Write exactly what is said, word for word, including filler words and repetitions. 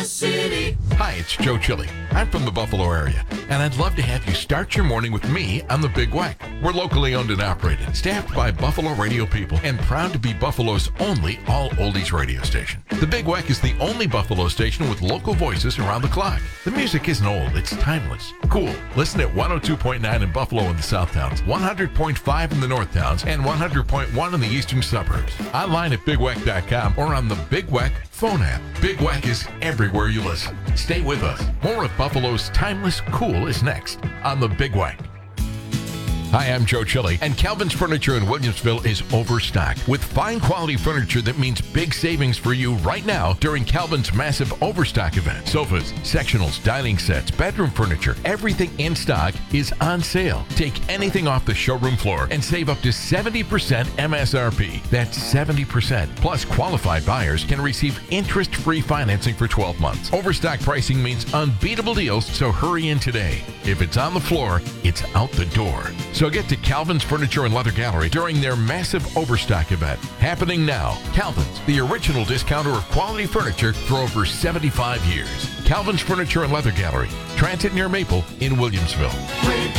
the city. Hi, it's Joe Chili. I'm from the Buffalo area, and I'd love to have you start your morning with me on the Big Weck. We're locally owned and operated, staffed by Buffalo radio people, and proud to be Buffalo's only all-oldies radio station. The Big Weck is the only Buffalo station with local voices around the clock. The music isn't old, it's timeless. Cool. Listen at one oh two point nine in Buffalo in the South Towns, one hundred point five in the North Towns, and one hundred point one in the Eastern Suburbs. Online at big weck dot com or on the Big Weck phone app. Big Weck is everywhere you listen. Stay with us. More of Buffalo's timeless cool is next on the Big Weck. Hi, I'm Joe Chili, and Calvin's Furniture in Williamsville is overstocked with fine quality furniture that means big savings for you right now during Calvin's massive overstock event. Sofas, sectionals, dining sets, bedroom furniture, everything in stock is on sale. Take anything off the showroom floor and save up to seventy percent M S R P. That's seventy percent. Plus, qualified buyers can receive interest-free financing for twelve months. Overstock pricing means unbeatable deals, so hurry in today. If it's on the floor, it's out the door. So get to Calvin's Furniture and Leather Gallery during their massive overstock event. Happening now. Calvin's, the original discounter of quality furniture for over seventy-five years. Calvin's Furniture and Leather Gallery, Transit near Maple in Williamsville. We're